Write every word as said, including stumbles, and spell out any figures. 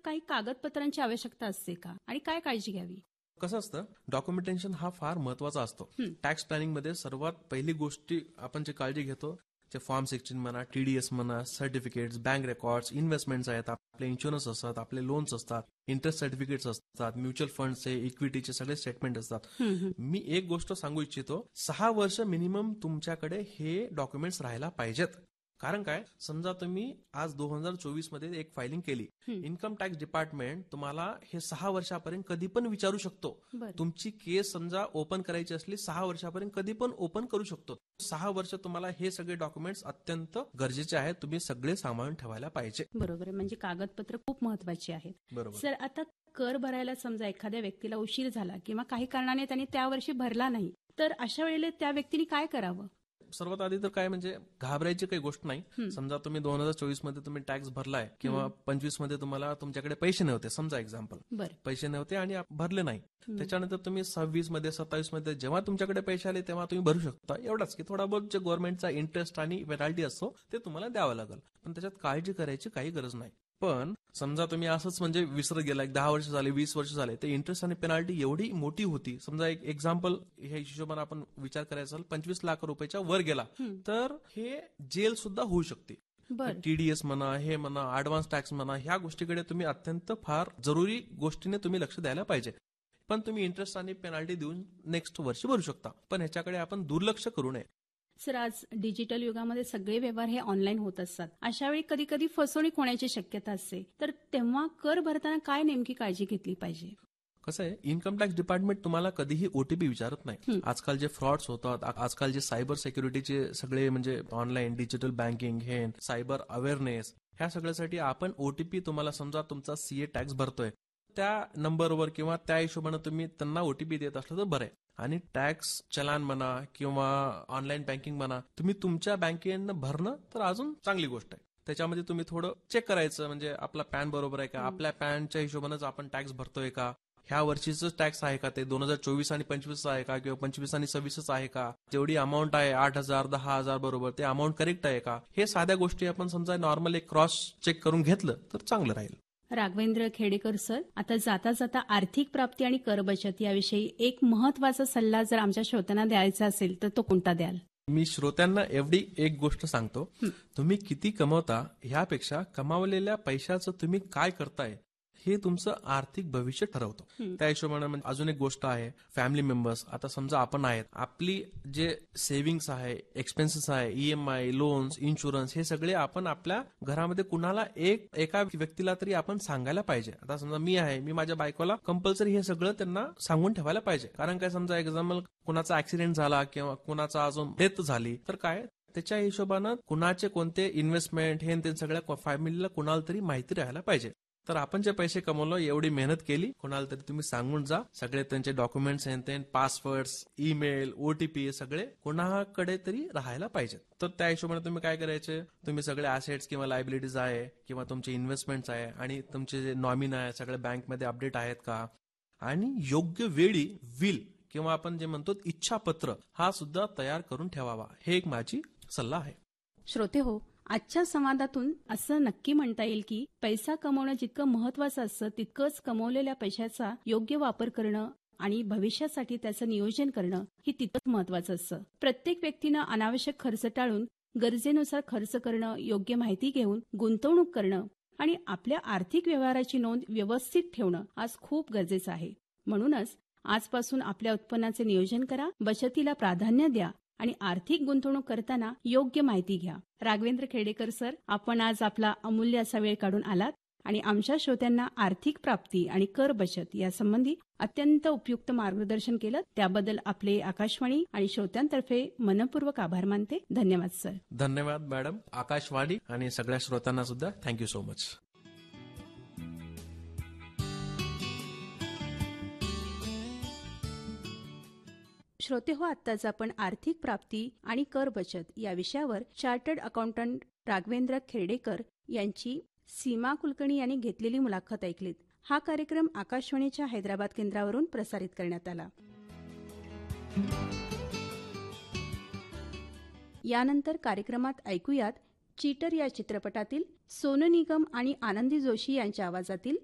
काही कागदपत्रांची आवश्यकता असते का आणि काय काळजी घ्यावी? कसं असतं, डॉक्युमेंटेशन हा फार महत्वाचा असतो. टॅक्स प्लॅनिंग मध्ये सर्वात पहिली गोष्टी आपण जी काळजी घेतो ते फॉर्म सिक्स्टीन म्हणा, टीडीएस म्हणा, सर्टिफिकेट्स, बँक रेकॉर्ड्स, इन्व्हेस्टमेंट्स आहेत, आपले इन्शुरन्स असतात, आपले लोन्स असतात, इंटरेस्ट सर्टिफिकेट्स असतात, म्युच्युअल फंडचे, इक्विटीचे सगळे स्टेटमेंट असतात. मी एक गोष्ट सांगू इच्छितो, सहा वर्ष मिनिमम तुमच्याकडे हे डॉक्युमेंट्स राहायला पाहिजेत. कारण काय, समजा तुम्ही आज दोन हजार चोवीस मध्ये एक फायलिंग केली, इन्कम टॅक्स डिपार्टमेंट तुम्हाला हे सहा वर्षापर्यंत कधी पण विचारू शकतो. तुमची केस समजा ओपन करायची असली सहा वर्षापर्यंत कधी पण ओपन करू शकतो. सहा वर्ष तुम्हाला हे सगळे डॉक्युमेंट्स अत्यंत गरजेचे आहेत, तुम्ही सगळे सांभाळून ठेवायला पाहिजे. बरोबर, म्हणजे कागदपत्र खूप महत्वाची आहेत. बरोबर सर, आता कर भरायला समजा एखाद्या व्यक्तीला उशीर झाला किंवा काही कारणाने त्यांनी त्या वर्षी भरला नाही, तर अशा वेळेला त्या व्यक्तीने काय करावं? सर्वात आधी तर काय, म्हणजे घाबरायची काही गोष्ट नाही. समजा तुम्ही दोन हजार चोवीस मध्ये तुम्ही टॅक्स भरलाय किंवा पंचवीस मध्ये तुम्हाला तुमच्याकडे पैसे नव्हते, समजा एक्झाम्पल पैसे नव्हते आणि भरले नाही, त्याच्यानंतर तुम्ही सव्वीस मध्ये सत्तावीस मध्ये जेव्हा तुमच्याकडे पैसे आले तेव्हा तुम्ही भरू शकता. एवढाच की थोडा बहुत जे गव्हर्नमेंटचा इंटरेस्ट आणि पेनल्टी असतो ते तुम्हाला द्यावं लागेल, पण त्याच्यात काळजी करायची काही गरज नाही. पण समजा तुम्ही असंच म्हणजे विसरत गेला, एक दहा वर्ष झाले, वीस वर्ष झाले, ते इंटरेस्ट आणि पेनल्टी एवढी मोठी होती. समजा एक एक्झाम्पल ह्या हिशोबाने आपण विचार करायचा, पंचवीस लाख रुपयाच्या वर गेला तर हे जेल सुद्धा होऊ शकते. टीडीएस म्हणा, हे म्हणा, ऍडव्हान्स टॅक्स म्हणा, ह्या गोष्टीकडे तुम्ही अत्यंत फार जरुरी गोष्टीने तुम्ही लक्ष द्यायला पाहिजे. पण तुम्ही इंटरेस्ट आणि पेनल्टी देऊन नेक्स्ट वर्षी भरू शकता, पण ह्याच्याकडे आपण दुर्लक्ष करू नये. सर, आज डिजिटल युगामध्ये सगळे व्यवहार हे ऑनलाईन होत असतात. अशा वेळी कधी कधी फसवणूक होण्याची शक्यता असते, तर तेव्हा कर भरताना काय नेमकी काळजी घेतली पाहिजे? कसं आहे, इन्कम टॅक्स डिपार्टमेंट तुम्हाला कधीही ओटीपी विचारत नाही. आजकाल जे फ्रॉड्स होतात, आजकाल जे सायबर सिक्युरिटीचे सगळे म्हणजे ऑनलाईन डिजिटल बँकिंग, हे सायबर अवेअरनेस, ह्या सगळ्यासाठी आपण ओटीपी तुम्हाला समजा तुमचा सीए टॅक्स भरतोय त्या नंबरवर किंवा त्या हिशोबाने तुम्ही त्यांना ओटीपी देत असलं तर बरं आहे. आणि टॅक्स चलान म्हणा किंवा ऑनलाईन बँकिंग म्हणा, तुम्ही तुमच्या बँकेनं भरणं तर अजून चांगली गोष्ट आहे. त्याच्यामध्ये तुम्ही थोडं चेक करायचं, म्हणजे आपला पॅन बरोबर आहे का, आपल्या पॅनच्या हिशोबानेच आपण टॅक्स भरतोय का, ह्या वर्षीच टॅक्स आहे का, ते दोन हजार चोवीस आणि पंचवीस आहे का, किंवा पंचवीस आणि सव्वीसच आहे का, जेवढी अमाऊंट आहे आठ हजार दहा हजार बरोबर ते अमाऊंट करेक्ट आहे का, हे साध्या गोष्टी आपण समजा नॉर्मल एक क्रॉस चेक करून घेतलं तर चांगलं राहील. राघवेंद्र खेडेकर सर, आता जाता जाता आर्थिक प्राप्ती आणि कर बचत याविषयी एक महत्वाचा सल्ला जर आमच्या श्रोत्यांना द्यायचा असेल तर तो कोणता द्याल? मी श्रोत्यांना एवढी एक गोष्ट सांगतो, तुम्ही किती कमवता ह्यापेक्षा कमावलेल्या पैशाचं तुम्ही काय करताय हे तुमचं आर्थिक भविष्य ठरवतो. त्या हिशोबाने म्हणजे अजून एक गोष्ट आहे, फॅमिली मेंबर्स. आता समजा आपण आहेत, आपली जे सेव्हिंग्स आहे, एक्सपेन्सेस आहे, ईएमआय, लोन्स, इन्शुरन्स, हे सगळे आपण आपल्या घरामध्ये कुणाला एक एका व्यक्तीला तरी आपण सांगायला पाहिजे. आता समजा मी आहे, मी माझ्या बायकोला कंपल्सरी हे सगळं त्यांना सांगून ठेवायला पाहिजे. कारण काय, समजा एक्झाम्पल कुणाचा ऍक्सिडेंट झाला किंवा कुणाचा अजून डेथ झाली तर काय, त्याच्या हिशोबानं कुणाचे कोणते इन्व्हेस्टमेंट हे ते सगळ्या फॅमिलीला कुणाला तरी माहिती राहायला पाहिजे. तर आपण जे पैसे कमवलो, एवढी मेहनत केली, कोणाला तरी तुम्ही सांगून जा. सगळे त्यांचे डॉक्युमेंट्स, पासवर्ड्स, ईमेल, ओटीपी सगळे कोणाकडे तरी राहायला पाहिजेत. तर त्या हिशोबाने तुम्ही काय करायचे, तुम्ही सगळे ऍसेट्स किंवा लायबिलिटीज आहे किंवा तुमचे इन्व्हेस्टमेंट्स आहे आणि तुमचे जे नॉमिन आहे सगळे बँकमध्ये अपडेट आहेत का, आणि योग्य वेळी विल किंवा आपण जे म्हणतो इच्छापत्र हा सुद्धा तयार करून ठेवावा. हे एक माझी सल्ला आहे. श्रोते हो, आजच्या संवादातून असं नक्की म्हणता येईल की पैसा कमवणं जितकं महत्वाचं असतं तितकंच कमवलेल्या पैशाचा योग्य वापर करणं आणि भविष्यासाठी त्याचं नियोजन करणं ही तितकंच महत्वाचं असतं. प्रत्येक व्यक्तीनं अनावश्यक खर्च टाळून गरजेनुसार खर्च करणं, योग्य माहिती घेऊन गुंतवणूक करणं आणि आपल्या आर्थिक व्यवहाराची नोंद व्यवस्थित ठेवणं आज खूप गरजेचं आहे. म्हणूनच आजपासून आपल्या उत्पन्नाचे नियोजन करा, बचतीला प्राधान्य द्या आणि आर्थिक गुंतवणूक करताना योग्य माहिती घ्या. राघवेंद्र खेडेकर सर, आपण आज आपला अमूल्य असा वेळ काढून आलात आणि आमच्या श्रोत्यांना आर्थिक प्राप्ती आणि कर बचत यासंबंधी अत्यंत उपयुक्त मार्गदर्शन केलं. त्याबद्दल आपले आकाशवाणी आणि श्रोत्यांतर्फे मनपूर्वक आभार मानते. धन्यवाद सर. धन्यवाद मॅडम. आकाशवाणी आणि सगळ्या श्रोत्यांना सुद्धा थँक्यू सो मच. श्रोते हो, आत्ताच आपण आर्थिक प्राप्ती आणि कर बचत या विषयावर चार्टर्ड अकाउंटंट राघवेंद्र खेडेकर यांची सीमा कुलकर्णी यांनी घेतलेली मुलाखत ऐकलीत. हा कार्यक्रम आकाशवाणीच्या हैदराबाद केंद्रावरून प्रसारित करण्यात आला. यानंतर कार्यक्रमात ऐकूयात चीटर या चित्रपटातील सोनू निगम आणि आनंदी जोशी यांच्या आवाजातील